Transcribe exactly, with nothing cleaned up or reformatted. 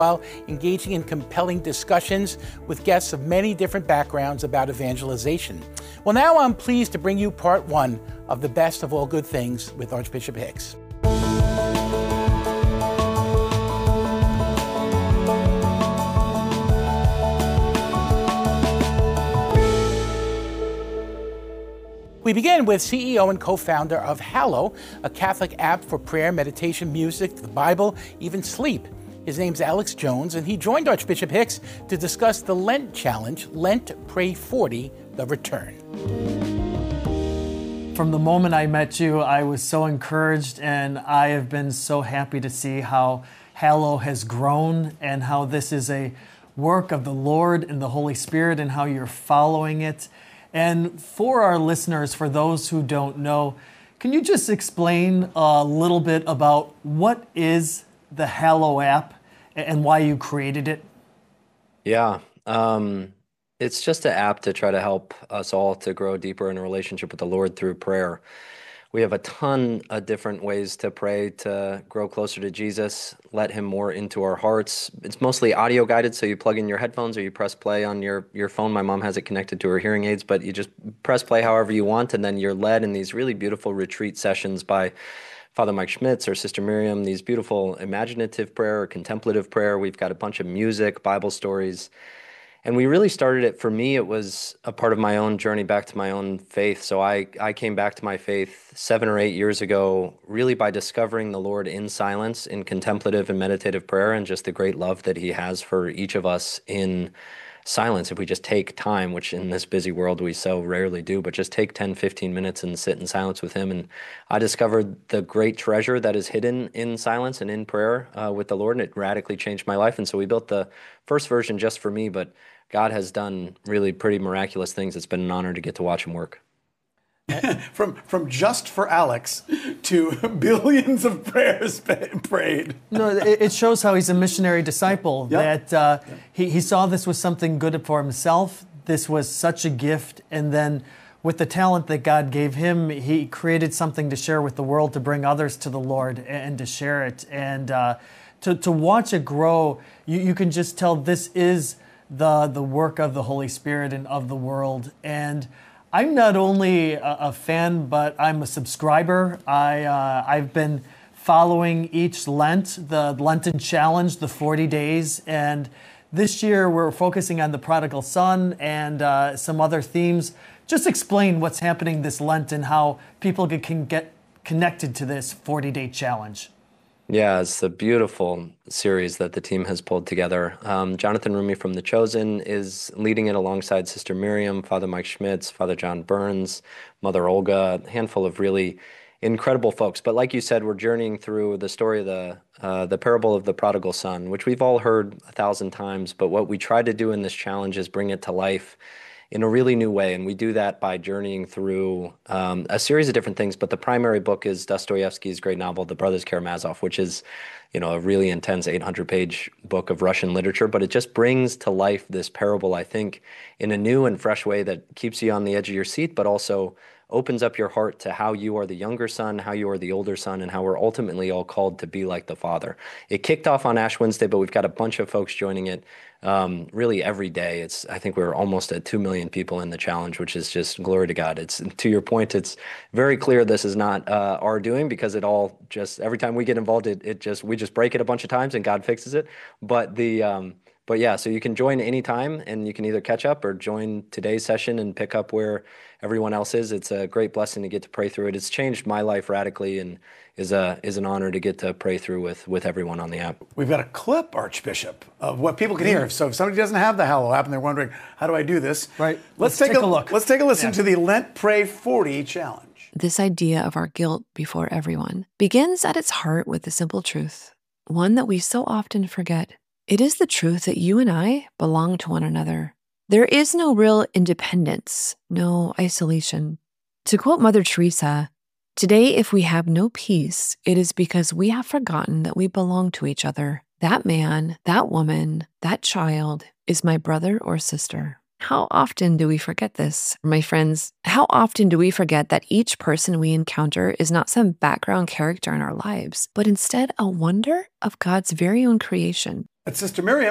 while engaging in compelling discussions with guests of many different backgrounds about evangelization. Well, now I'm pleased to bring you part one of The Best of All Good Things with Archbishop Hicks. We begin with C E O and co-founder of Hallow, a Catholic app for prayer, meditation, music, the Bible, even sleep. His name's Alex Jones, and he joined Archbishop Hicks to discuss the Lent Challenge, Lent Pray forty, The Return. From the moment I met you, I was so encouraged, and I have been so happy to see how Hallow has grown and how this is a work of the Lord and the Holy Spirit and how you're following it. And for our listeners, for those who don't know, can you just explain a little bit about what is the Hallow app and why you created it? Yeah, um, it's just an app to try to help us all to grow deeper in a relationship with the Lord through prayer. We have a ton of different ways to pray to grow closer to Jesus, let him more into our hearts. It's mostly audio guided, so you plug in your headphones or you press play on your, your phone. My mom has it connected to her hearing aids, but you just press play however you want, and then you're led in these really beautiful retreat sessions by Father Mike Schmitz or Sister Miriam, these beautiful imaginative prayer or contemplative prayer. We've got a bunch of music, Bible stories. And we really started it, for me, it was a part of my own journey back to my own faith. So I, I came back to my faith seven or eight years ago, really by discovering the Lord in silence, in contemplative and meditative prayer, and just the great love that he has for each of us in silence. If we just take time, which in this busy world we so rarely do, but just take ten, fifteen minutes and sit in silence with him. And I discovered the great treasure that is hidden in silence and in prayer uh, with the Lord, and it radically changed my life. And so we built the first version just for me, but God has done really pretty miraculous things. It's been an honor to get to watch him work. from from just for Alex to billions of prayers prayed. No, it shows how he's a missionary disciple, Yep. that uh, Yep. he, he saw this was something good for himself. This was such a gift. And then with the talent that God gave him, he created something to share with the world, to bring others to the Lord and to share it. And uh, to, to watch it grow, you, you can just tell this is the the work of the Holy Spirit and of the world. And I'm not only a, a fan, but I'm a subscriber. I uh, I've been following each Lent, the Lenten Challenge, the forty days, and this year we're focusing on the prodigal son and uh, some other themes. Just explain what's happening this Lent and how people can get connected to this forty-day challenge. Yeah, it's a beautiful series that the team has pulled together. Um, Jonathan Rumi from The Chosen is leading it alongside Sister Miriam, Father Mike Schmitz, Father John Burns, Mother Olga, a handful of really incredible folks. But like you said, we're journeying through the story of the uh, the parable of the prodigal son, which we've all heard a thousand times. But what we try to do in this challenge is bring it to life in a really new way. And we do that by journeying through um, a series of different things. But the primary book is Dostoevsky's great novel, The Brothers Karamazov, which is, you know, a really intense eight hundred page book of Russian literature. But it just brings to life this parable, I think, in a new and fresh way that keeps you on the edge of your seat, but also opens up your heart to how you are the younger son, how you are the older son, and how we're ultimately all called to be like the Father. It kicked off on Ash Wednesday, but we've got a bunch of folks joining it um, really every day. It's I think we're almost at two million people in the challenge, which is just glory to God. It's, to your point, it's very clear this is not uh, our doing, because it all just, every time we get involved, it, it just, we just break it a bunch of times and God fixes it. But the, um, But yeah, so you can join anytime, and you can either catch up or join today's session and pick up where everyone else is. It's a great blessing to get to pray through it. It's changed my life radically, and is a is an honor to get to pray through with with everyone on the app. We've got a clip, Archbishop, of what people can hear. So if somebody doesn't have the Hallow app and they're wondering, how do I do this? Right. Let's, Let's take, take a, a look. Let's take a listen Yeah. to the Lent Pray forty challenge. This idea of our guilt before everyone begins at its heart with the simple truth, one that we so often forget. It is the truth that you and I belong to one another. There is no real independence, no isolation. To quote Mother Teresa, today if we have no peace, it is because we have forgotten that we belong to each other. That man, that woman, that child is my brother or sister. How often do we forget this, my friends? How often do we forget that each person we encounter is not some background character in our lives, but instead a wonder of God's very own creation? At Sister Miriam.